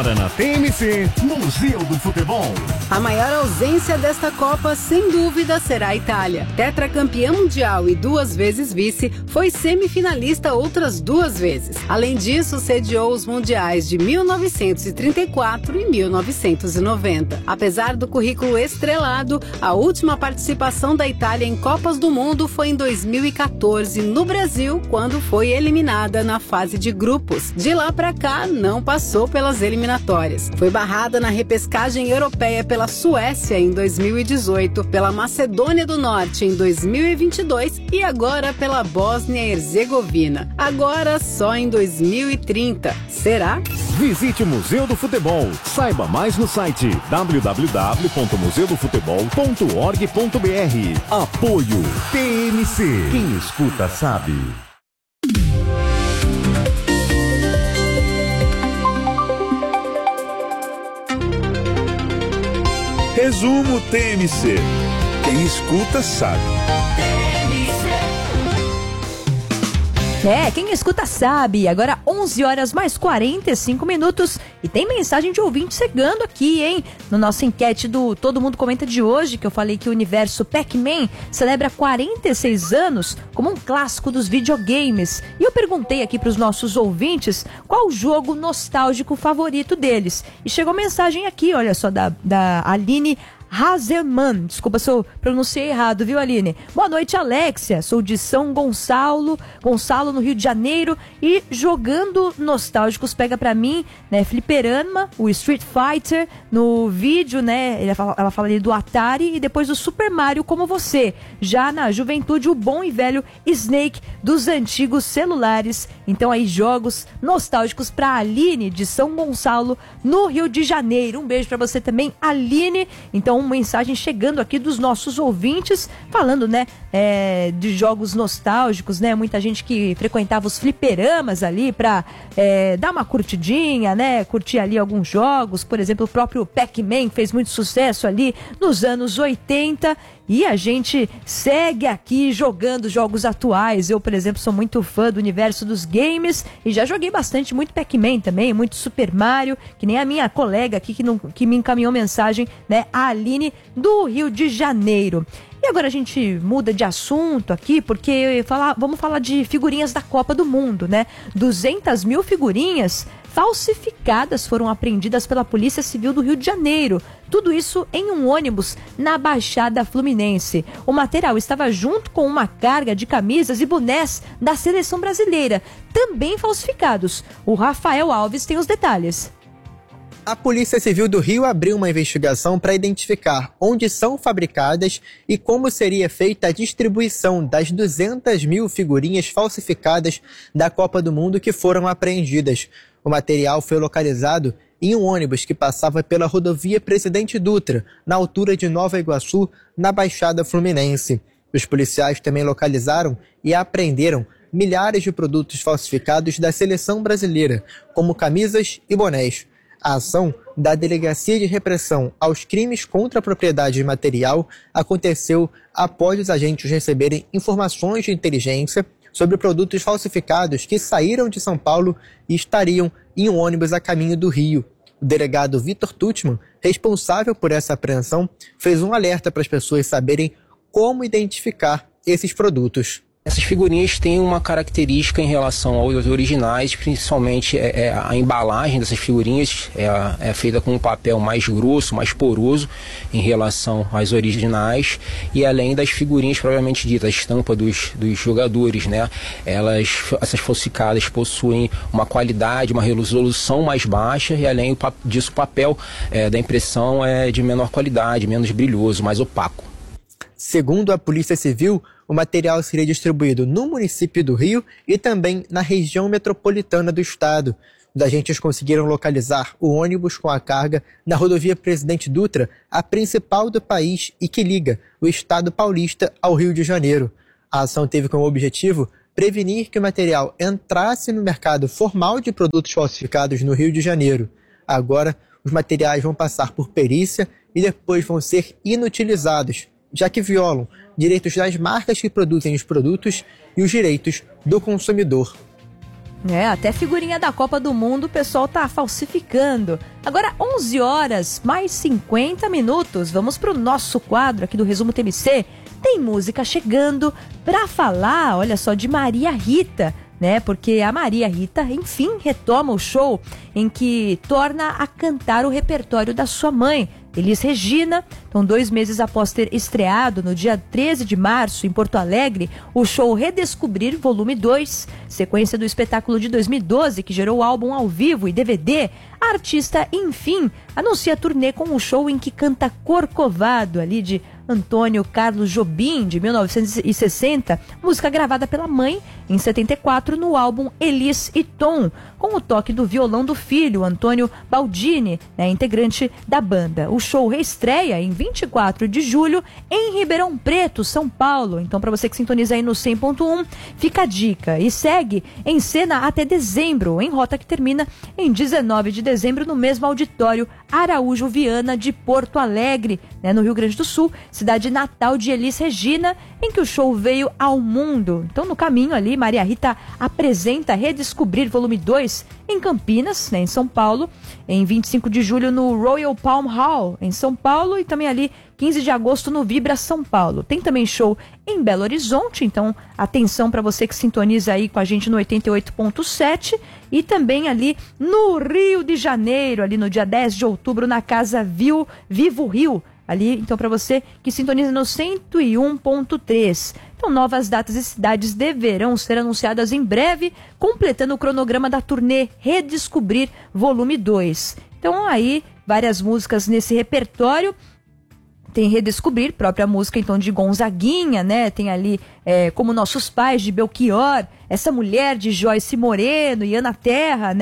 Na TMC, Museu do Futebol. A maior ausência desta Copa, sem dúvida, será a Itália. Tetracampeã mundial e 2 vezes vice, foi semifinalista outras 2 vezes. Além disso, sediou os mundiais de 1934 e 1990. Apesar do currículo estrelado, a última participação da Itália em Copas do Mundo foi em 2014, no Brasil, quando foi eliminada na fase de grupos. De lá pra cá, não passou pelas eliminatórias. Foi barrada na repescagem europeia pela Suécia em 2018, pela Macedônia do Norte em 2022 e agora pela Bósnia e Herzegovina. Agora só em 2030. Será? Visite o Museu do Futebol. Saiba mais no site www.museudofutebol.org.br. Apoio TMC. Quem escuta sabe. Resumo TMC. Quem escuta sabe. Quem escuta sabe. Agora 11 horas mais 45 minutos e tem mensagem de ouvinte chegando aqui, hein? No nossa enquete do Todo Mundo Comenta de hoje, que eu falei que o universo Pac-Man celebra 46 anos como um clássico dos videogames. E eu perguntei aqui para os nossos ouvintes qual o jogo nostálgico favorito deles. E chegou mensagem aqui, olha só, da Aline Hazelman. Desculpa se eu pronunciei errado, viu, Aline? Boa noite, Alexia. Sou de São Gonçalo, no Rio de Janeiro. E jogando nostálgicos pega pra mim, né, fliperama, o Street Fighter, no vídeo, né, ela fala ali do Atari e depois do Super Mario como você. Já na juventude, o bom e velho Snake dos antigos celulares. Então aí, jogos nostálgicos pra Aline de São Gonçalo, no Rio de Janeiro. Um beijo pra você também, Aline. Então, uma mensagem chegando aqui dos nossos ouvintes, falando, né, de jogos nostálgicos, né, muita gente que frequentava os fliperamas ali pra dar uma curtidinha, né, curtir ali alguns jogos, por exemplo, o próprio Pac-Man fez muito sucesso ali nos anos 80, e a gente segue aqui jogando jogos atuais. Eu, por exemplo, sou muito fã do universo dos games e já joguei bastante, muito Pac-Man também, muito Super Mario, que nem a minha colega aqui que me encaminhou mensagem, né, a Aline do Rio de Janeiro. E agora a gente muda de assunto aqui, porque vamos falar de figurinhas da Copa do Mundo, né? 200 mil figurinhas falsificadas foram apreendidas pela Polícia Civil do Rio de Janeiro. Tudo isso em um ônibus na Baixada Fluminense. O material estava junto com uma carga de camisas e bonés da seleção brasileira, também falsificados. O Rafael Alves tem os detalhes. A Polícia Civil do Rio abriu uma investigação para identificar onde são fabricadas e como seria feita a distribuição das 200 mil figurinhas falsificadas da Copa do Mundo que foram apreendidas. O material foi localizado em um ônibus que passava pela rodovia Presidente Dutra, na altura de Nova Iguaçu, na Baixada Fluminense. Os policiais também localizaram e apreenderam milhares de produtos falsificados da seleção brasileira, como camisas e bonés. A ação da Delegacia de Repressão aos Crimes contra a Propriedade Material aconteceu após os agentes receberem informações de inteligência sobre produtos falsificados que saíram de São Paulo e estariam em um ônibus a caminho do Rio. O delegado Vitor Tuchman, responsável por essa apreensão, fez um alerta para as pessoas saberem como identificar esses produtos. Essas figurinhas têm uma característica em relação aos originais, principalmente a embalagem dessas figurinhas é feita com um papel mais grosso, mais poroso em relação às originais, e além das figurinhas propriamente ditas, a estampa dos jogadores, né? Essas falsificadas possuem uma qualidade, uma resolução mais baixa, e além disso o papel da impressão é de menor qualidade, menos brilhoso, mais opaco. Segundo a Polícia Civil, o material seria distribuído no município do Rio e também na região metropolitana do estado. Os agentes conseguiram localizar o ônibus com a carga na rodovia Presidente Dutra, a principal do país e que liga o estado paulista ao Rio de Janeiro. A ação teve como objetivo prevenir que o material entrasse no mercado formal de produtos falsificados no Rio de Janeiro. Agora, os materiais vão passar por perícia e depois vão ser inutilizados, já que violam direitos das marcas que produzem os produtos e os direitos do consumidor. Até figurinha da Copa do Mundo o pessoal tá falsificando. Agora 11 horas mais 50 minutos. Vamos pro nosso quadro aqui do Resumo TMC. Tem música chegando pra falar, olha só, de Maria Rita, porque a Maria Rita, enfim, retoma o show em que torna a cantar o repertório da sua mãe, Elis Regina. Então, 2 meses após ter estreado no dia 13 de março em Porto Alegre, o show Redescobrir Volume 2, sequência do espetáculo de 2012 que gerou o álbum ao vivo e DVD, a artista, enfim, anuncia a turnê com um show em que canta Corcovado, ali de Antônio Carlos Jobim, de 1960, música gravada pela mãe em 74 no álbum Elis e Tom, com o toque do violão do filho, Antônio Baldini, integrante da banda. O show reestreia em 24 de julho em Ribeirão Preto, São Paulo. Então, para você que sintoniza aí no 100.1, fica a dica. E segue em cena até dezembro, em rota que termina em 19 de dezembro no mesmo auditório Araújo Viana de Porto Alegre, no Rio Grande do Sul, cidade natal de Elis Regina, em que o show veio ao mundo. Então, no caminho ali, Maria Rita apresenta Redescobrir Volume 2 em Campinas, em São Paulo, em 25 de julho no Royal Palm Hall, em São Paulo, e também ali 15 de agosto no Vibra São Paulo. Tem também show em Belo Horizonte, então atenção para você que sintoniza aí com a gente no 88.7, e também ali no Rio de Janeiro, ali no dia 10 de outubro na Casa Vivo Rio, ali, então, para você que sintoniza no 101.3. Então, novas datas e cidades deverão ser anunciadas em breve, completando o cronograma da turnê Redescobrir Volume 2. Então, aí, várias músicas nesse repertório. Tem Redescobrir, própria música, então, de Gonzaguinha, Tem ali Como Nossos Pais, de Belchior, Essa Mulher, de Joyce Moreno e Ana Terra,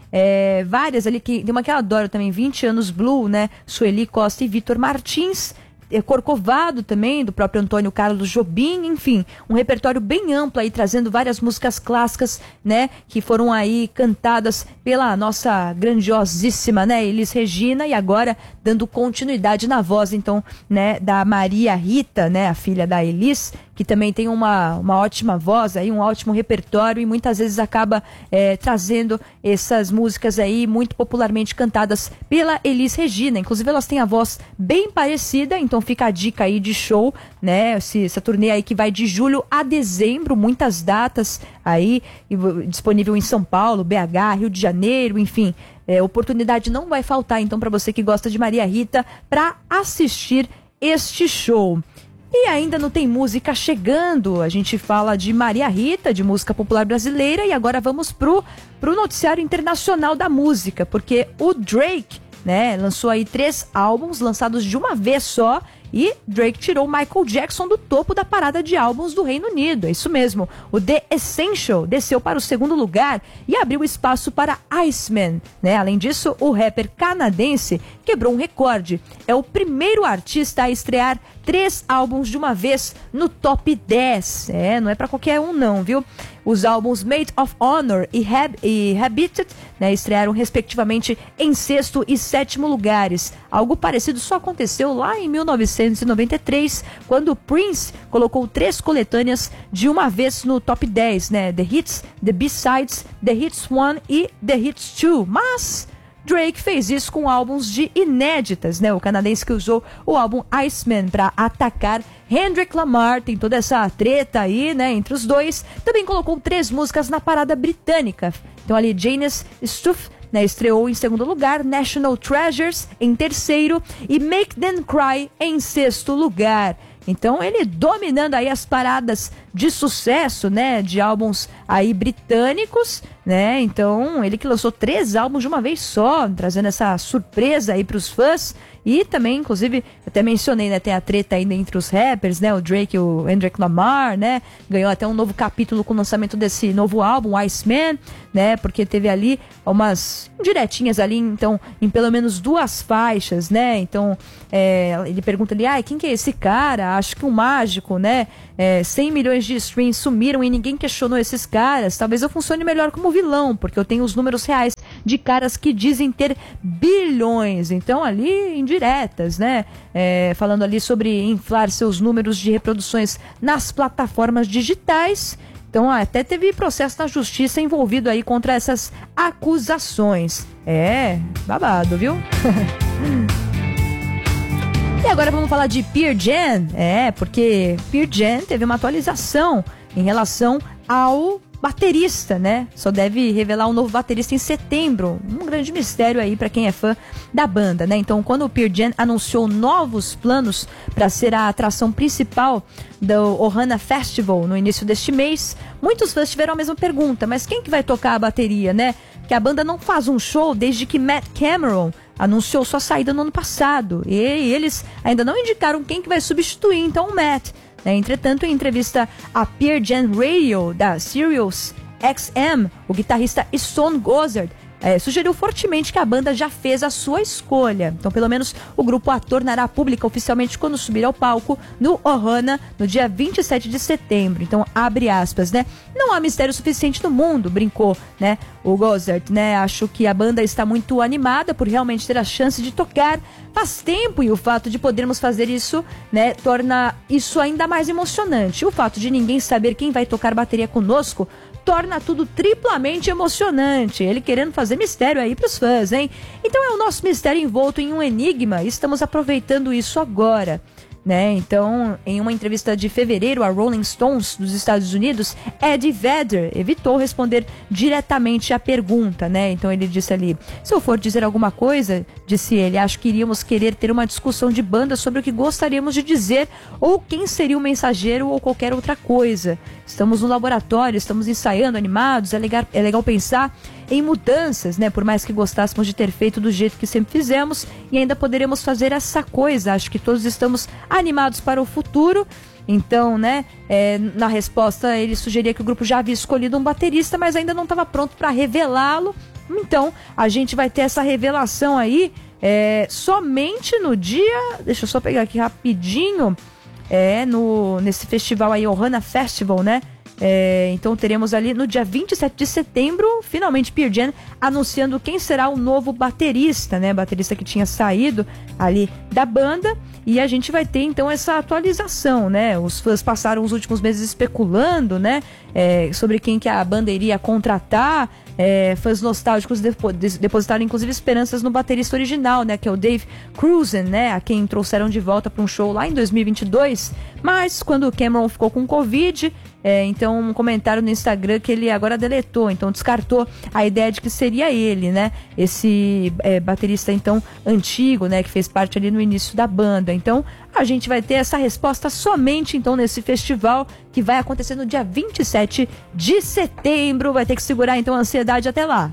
várias ali, tem uma que eu adoro também, 20 Anos Blue, Sueli Costa e Vitor Martins. Corcovado também, do próprio Antônio Carlos Jobim, enfim, um repertório bem amplo aí, trazendo várias músicas clássicas, que foram aí cantadas pela nossa grandiosíssima, Elis Regina, e agora dando continuidade na voz, então, da Maria Rita, a filha da Elis, que também tem uma ótima voz aí, um ótimo repertório, e muitas vezes acaba trazendo essas músicas aí muito popularmente cantadas pela Elis Regina. Inclusive elas têm a voz bem parecida, então fica a dica aí de show, essa turnê aí que vai de julho a dezembro, muitas datas aí, disponível em São Paulo, BH, Rio de Janeiro, enfim, oportunidade não vai faltar, então, para você que gosta de Maria Rita, para assistir este show. E ainda não tem música chegando, a gente fala de Maria Rita, de música popular brasileira, e agora vamos pro noticiário internacional da música, porque o Drake, lançou aí 3 álbuns lançados de uma vez só, e Drake tirou Michael Jackson do topo da parada de álbuns do Reino Unido. É isso mesmo, o The Essential desceu para o 2º lugar e abriu espaço para Iceman, Além disso, o rapper canadense quebrou um recorde. É o primeiro artista a estrear 3 álbuns de uma vez no top 10. Não é para qualquer um não, viu? Os álbuns Made of Honor e Habitat, estrearam respectivamente em 6º e 7º lugares. Algo parecido só aconteceu lá em 1993, quando Prince colocou 3 coletâneas de uma vez no top 10, The Hits, The B-Sides, The Hits 1 e The Hits 2. Mas Drake fez isso com álbuns de inéditas, O canadense que usou o álbum Iceman para atacar Kendrick Lamar, tem toda essa treta aí, entre os dois. Também colocou 3 músicas na parada britânica. Então ali, Janis Stuff, estreou em 2º lugar, National Treasures em 3º e Make Them Cry em 6º lugar. Então ele dominando aí as paradas de sucesso, de álbuns aí britânicos, Então ele que lançou 3 álbuns de uma vez só, trazendo essa surpresa aí pros fãs. E também, inclusive, até mencionei, tem a treta aí entre os rappers, o Drake e o Kendrick Lamar, Ganhou até um novo capítulo com o lançamento desse novo álbum, Iceman, Porque teve ali umas indiretinhas ali, então, em pelo menos 2 faixas, Então, ele pergunta ali, quem que é esse cara? Acho que um mágico, 100 milhões de streams sumiram e ninguém questionou esses caras. Talvez eu funcione melhor como vilão, porque eu tenho os números reais de caras que dizem ter bilhões. Então, ali, indiretas, falando ali sobre inflar seus números de reproduções nas plataformas digitais. Então até teve processo na justiça envolvido aí contra essas acusações. Babado, viu? E agora vamos falar de Pearl Jam. Porque Pearl Jam teve uma atualização em relação ao baterista, né? Só deve revelar um novo baterista em setembro. Um grande mistério aí para quem é fã da banda, né? Então, quando o Pearl Jam anunciou novos planos para ser a atração principal do Ohana Festival no início deste mês, muitos fãs tiveram a mesma pergunta: mas quem que vai tocar a bateria, né? Que a banda não faz um show desde que Matt Cameron anunciou sua saída no ano passado. E eles ainda não indicaram quem que vai substituir, então, o Matt. Entretanto, em entrevista à Pearl Jam Radio da Sirius XM, o guitarrista Stone Gossard sugeriu fortemente que a banda já fez a sua escolha. Então, pelo menos, o grupo a tornará pública oficialmente quando subir ao palco no Ohana, no dia 27 de setembro. Então, abre aspas, né? Não há mistério suficiente no mundo, brincou, né? O Gossard, né? Acho que a banda está muito animada por realmente ter a chance de tocar. Faz tempo, e o fato de podermos fazer isso, né, torna isso ainda mais emocionante. O fato de ninguém saber quem vai tocar bateria conosco torna tudo triplamente emocionante. Ele querendo fazer mistério aí pros fãs, hein? Então é o nosso mistério envolto em um enigma e estamos aproveitando isso agora, né? Então, em uma entrevista de fevereiro a Rolling Stones dos Estados Unidos, Eddie Vedder evitou responder diretamente à pergunta, né? Então ele disse ali: se eu for dizer alguma coisa, disse ele, acho que iríamos querer ter uma discussão de banda sobre o que gostaríamos de dizer ou quem seria o mensageiro ou qualquer outra coisa. Estamos no laboratório, estamos ensaiando, animados, é legal pensar em mudanças, né? Por mais que gostássemos de ter feito do jeito que sempre fizemos, e ainda poderemos fazer essa coisa. Acho que todos estamos animados para o futuro. Então, né, na resposta ele sugeria que o grupo já havia escolhido um baterista, mas ainda não estava pronto para revelá-lo. Então, a gente vai ter essa revelação aí somente no dia... Deixa eu só pegar aqui rapidinho. Nesse festival aí, Ohana Festival, né? Então teremos ali no dia 27 de setembro, finalmente Pearl Jam anunciando quem será o novo baterista, né? Baterista que tinha saído ali da banda. E a gente vai ter então essa atualização, né? Os fãs passaram os últimos meses especulando, né? Sobre quem que a banda iria contratar. Fãs nostálgicos depositaram inclusive esperanças no baterista original, né? Que é o Dave Cruzen, né? A quem trouxeram de volta para um show lá em 2022. Mas quando o Cameron ficou com Covid, então um comentário no Instagram que ele agora deletou, então descartou a ideia de que seria ele, né? Esse baterista então antigo, né? Que fez parte ali no início da banda. Então a gente vai ter essa resposta somente então nesse festival que vai acontecer no dia 27 de setembro. Vai ter que segurar então a ansiedade até lá.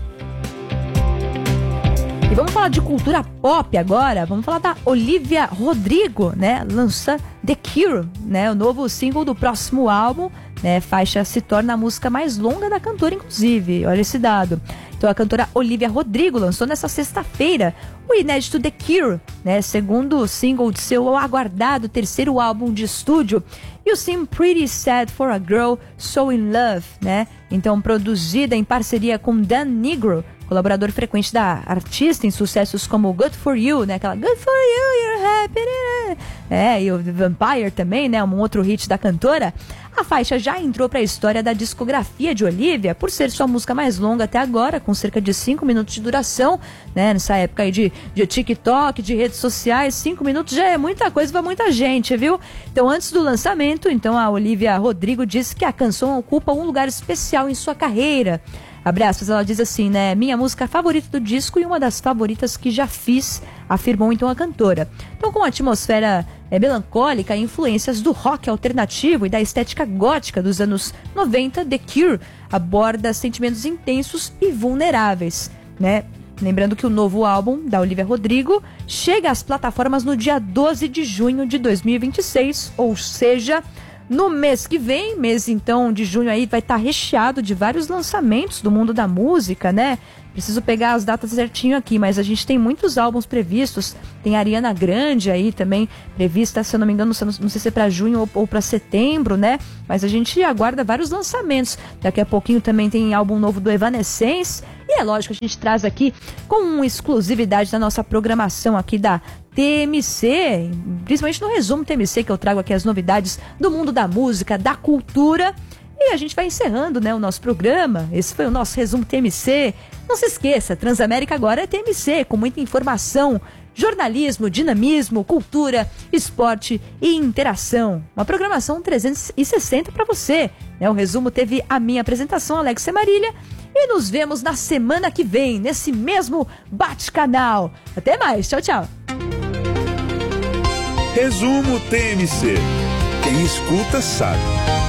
E vamos falar de cultura pop agora. Vamos falar da Olivia Rodrigo, né? Lança The Cure, né? O novo single do próximo álbum, né? Faixa se torna a música mais longa da cantora, inclusive. Olha esse dado. Então a cantora Olivia Rodrigo lançou nessa sexta-feira o inédito The Cure, né? Segundo single de seu aguardado terceiro álbum de estúdio. E o Seem Pretty Sad for a Girl So In Love, né? Então produzida em parceria com Dan Nigro, colaborador frequente da artista em sucessos como Good For You, né? Aquela Good For You, You're Happy, e o Vampire também, né? Um outro hit da cantora. A faixa já entrou para a história da discografia de Olivia por ser sua música mais longa até agora, com cerca de 5 minutos de duração, né? Nessa época aí de TikTok, de redes sociais, 5 minutos já é muita coisa para muita gente, viu? Então, antes do lançamento, então a Olivia Rodrigo disse que a canção ocupa um lugar especial em sua carreira. Abre aspas, ela diz assim, né? Minha música favorita do disco e uma das favoritas que já fiz, afirmou então a cantora. Então, com a atmosfera melancólica e influências do rock alternativo e da estética gótica dos anos 90, The Cure aborda sentimentos intensos e vulneráveis, né? Lembrando que o novo álbum da Olivia Rodrigo chega às plataformas no dia 12 de junho de 2026, ou seja, no mês que vem, mês então de junho aí, vai estar recheado de vários lançamentos do mundo da música, né? Preciso pegar as datas certinho aqui, mas a gente tem muitos álbuns previstos. Tem a Ariana Grande aí também prevista, se eu não me engano, não sei se é para junho ou para setembro, né? Mas a gente aguarda vários lançamentos. Daqui a pouquinho também tem álbum novo do Evanescence. E é lógico, a gente traz aqui com exclusividade da nossa programação aqui da TMC, principalmente no resumo TMC, que eu trago aqui as novidades do mundo da música, da cultura. E a gente vai encerrando, né, o nosso programa. Esse foi o nosso resumo TMC. Não se esqueça, Transamérica agora é TMC, com muita informação, jornalismo, dinamismo, cultura, esporte e interação. Uma programação 360 para você. O resumo teve a minha apresentação, Alex Semarilha, e nos vemos na semana que vem, nesse mesmo bate-canal. Até mais, tchau, tchau. Resumo TMC. Quem escuta sabe.